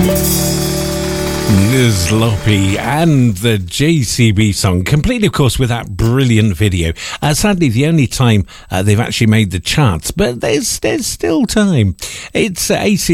Sloppy and the JCB song, complete of course with that brilliant video. Sadly the only time they've actually made the charts, but there's still time. It's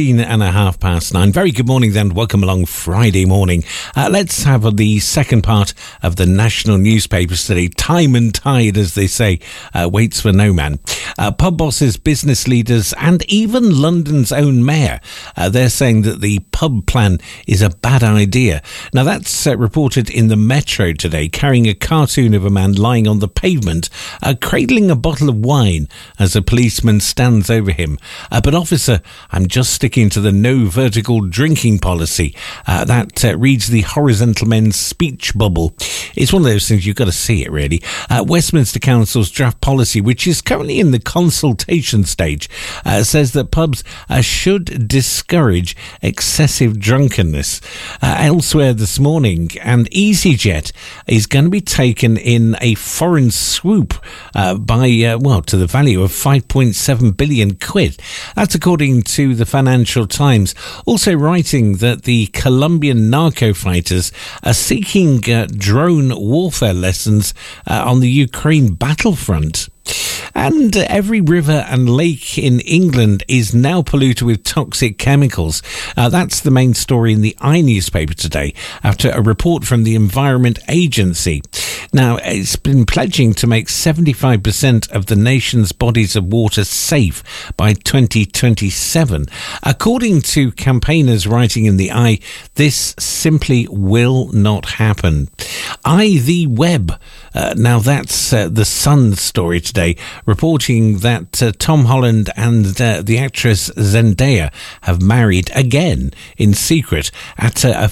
9:18. Very good morning then, welcome along Friday morning. Let's have the second part of the national newspapers today. Time and tide, as they say, waits for no man. Pub bosses, business leaders and even London's own mayor, they're saying that the pub plan is a bad idea. Now that's reported in the Metro today, carrying a cartoon of a man lying on the pavement, cradling a bottle of wine as a policeman stands over him. But officer, I'm just sticking to the no vertical drinking policy. That reads the horizontal men's speech bubble. It's one of those things, you've got to see it really. Westminster Council's draft policy, which is currently in the consultation stage, says that pubs should discourage excessive drunkenness. Elsewhere this morning, and EasyJet is going to be taken in a foreign swoop to the value of 5.7 billion quid. That's according to the Financial Times, also writing that the Colombian narco fighters are seeking drone warfare lessons on the Ukraine battlefront. And every river and lake in England is now polluted with toxic chemicals. That's the main story in the newspaper today, after a report from the Environment Agency. Now, it's been pledging to make 75% of the nation's bodies of water safe by 2027. According to campaigners writing in the this simply will not happen. The Web. Now that's the Sun story today, reporting that Tom Holland and the actress Zendaya have married again in secret at a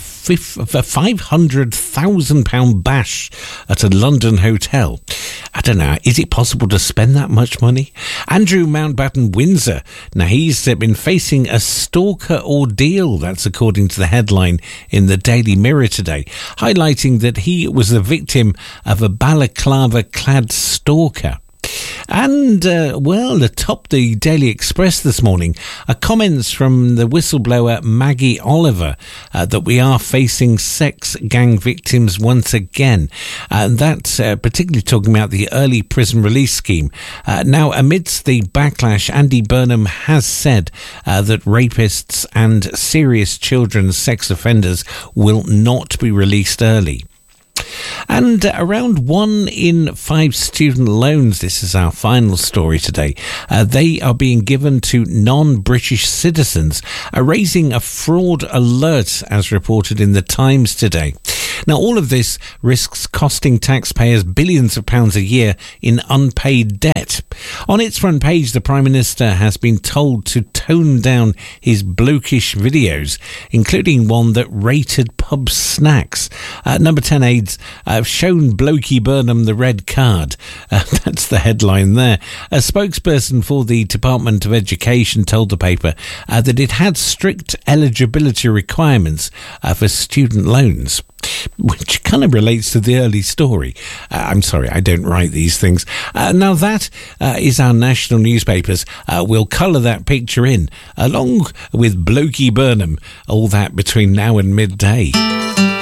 £500,000 bash at a London hotel. I don't know, is it possible to spend that much money? Andrew Mountbatten Windsor, now he's been facing a stalker ordeal. That's according to the headline in the Daily Mirror today, highlighting that he was the victim of a balaclava-clad stalker. And, atop the Daily Express this morning are comments from the whistleblower Maggie Oliver that we are facing sex gang victims once again. And that's particularly talking about the early prison release scheme. Now, amidst the backlash, Andy Burnham has said that rapists and serious children's sex offenders will not be released early. And around 1 in 5 student loans, this is our final story today, they are being given to non-British citizens, raising a fraud alert as reported in the Times today. Now, all of this risks costing taxpayers billions of pounds a year in unpaid debt. On its front page, the Prime Minister has been told to tone down his blokish videos, including one that rated pub snacks. Number 10 aides have shown Blokey Burnham the red card. That's the headline there. A spokesperson for the Department of Education told the paper that it had strict eligibility requirements for student loans, which kind of relates to the early story. I'm sorry, I don't write these things. Now that is our national newspapers. We'll colour that picture in, along with Blokey Burnham, all that between now and midday.